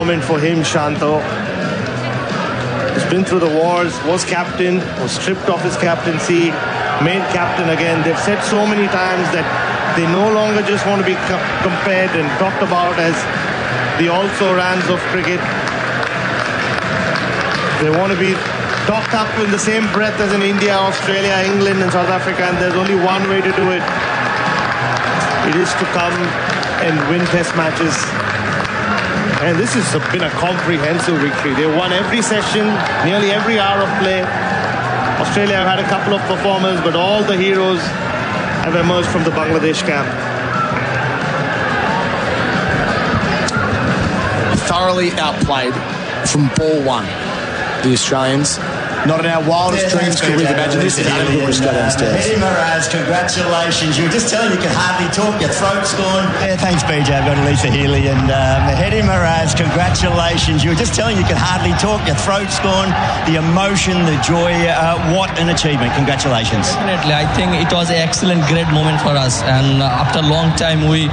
Moment for him, Shanto. He's been through the wars, was captain, was stripped off his captaincy, made captain again. They've said so many times that they no longer just want to be compared and talked about as the also-rans of cricket. They want to be talked up in the same breath as in India, Australia, England and South Africa, and there's only one way to do it. It is to come and win test matches. And this has been a comprehensive victory. They won every session, nearly every hour of play. Australia have had a couple of performers, but all the heroes have emerged from the Bangladesh camp. Thoroughly outplayed from ball one, the Australians. Not in our wildest dreams could we have imagined this. Adam Gilchrist go downstairs. Eddie Moraz, congratulations. You were just telling you could hardly talk, your throat's gone. Yeah, thanks, BJ. I've got Lisa Healy. And Eddie Moraz, congratulations. You were just telling you could hardly talk, your throat's gone. The emotion, the joy, what an achievement. Congratulations. Definitely. I think it was an excellent, great moment for us. And after a long time, we've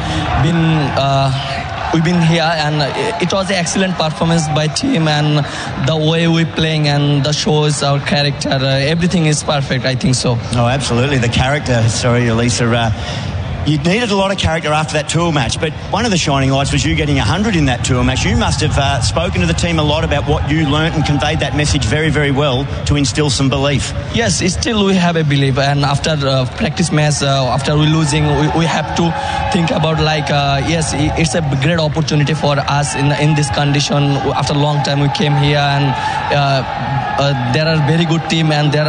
been here, and it was an excellent performance by team, and the way we're playing and the shows, our character, everything is perfect. I think so. Oh, absolutely. The character. Sorry, Elisa. You needed a lot of character after that tour match, but one of the shining lights was you getting 100 in that tour match. You must have spoken to the team a lot about what you learnt and conveyed that message very, very well to instill some belief. Yes, still we have a belief, and after practice match, after we losing, we have to think about yes, it's a great opportunity for us in this condition. After a long time we came here, and there are very good team, and there